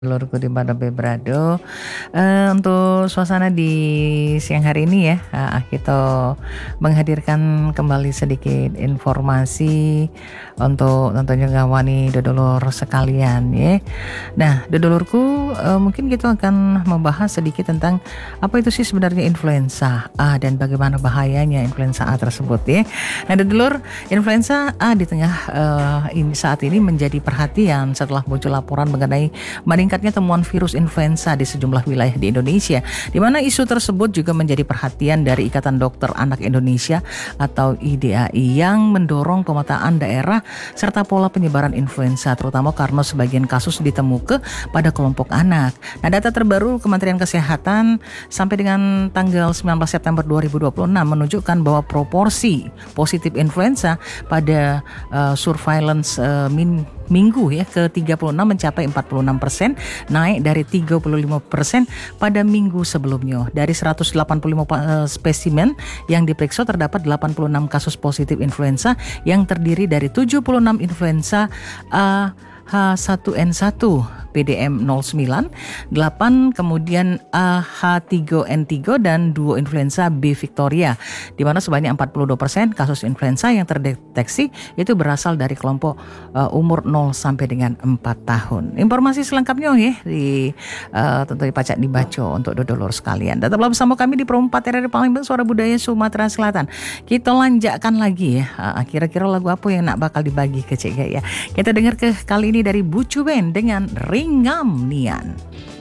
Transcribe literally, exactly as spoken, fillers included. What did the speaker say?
Dulurku di mana berado. Eee, untuk suasana di siang hari ini ya, heeh, kita menghadirkan kembali sedikit informasi untuk tentunya ngawani dodolur sekalian ya. Nah, dodolurku, eee, mungkin kita akan membahas sedikit tentang apa itu sih sebenarnya influenza A dan bagaimana bahayanya influenza A tersebut ya. Nah, dodolur, influenza A di tengah eee, ini saat ini menjadi perhatian setelah muncul laporan mengenai meningkatnya temuan virus influenza di sejumlah wilayah di Indonesia, di mana isu tersebut juga menjadi perhatian dari Ikatan Dokter Anak Indonesia atau I D A I yang mendorong pemetaan daerah serta pola penyebaran influenza, terutama karena sebagian kasus ditemukan pada kelompok anak. Nah, data terbaru Kementerian Kesehatan sampai dengan tanggal sembilan belas September dua ribu dua puluh enam menunjukkan bahwa proporsi positif influenza pada uh, surveillance uh, min minggu ya ke tiga puluh enam mencapai empat puluh enam persen, naik dari tiga puluh lima persen pada minggu sebelumnya. Dari seratus delapan puluh lima uh, spesimen yang diperiksa terdapat delapan puluh enam kasus positif influenza yang terdiri dari tujuh puluh enam influenza A H satu N satu P D M nol sembilan, delapan kemudian A H tiga N tiga dan dua influenza B Victoria, di mana sebanyak empat puluh dua persen kasus influenza yang terdeteksi itu berasal dari kelompok uh, umur nol sampai dengan empat tahun. Informasi selengkapnya ya di uh, tentu pacak dibaca untuk dodolur sekalian. Tetaplah bersama kami di Pro empat R R Palembang Suara Budaya Sumatera Selatan. Kita lanjutkan lagi ya. Uh, kira-kira lagu apa yang nak bakal dibagi ke Cik ya. Kita dengar ke kali ini dari Bucu Band dengan Ringam Nian.